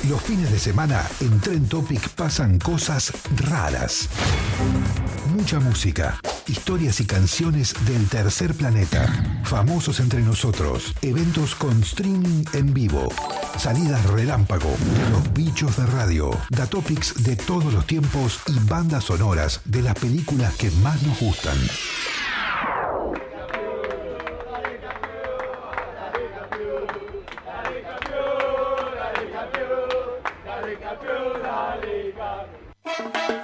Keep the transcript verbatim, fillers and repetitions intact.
Los fines de semana en Trend Topic pasan cosas raras. Mucha música, historias y canciones del tercer planeta, famosos entre nosotros, eventos con streaming en vivo, salidas relámpago, los bichos de radio, datopics de todos los tiempos y bandas sonoras de las películas que más nos gustan.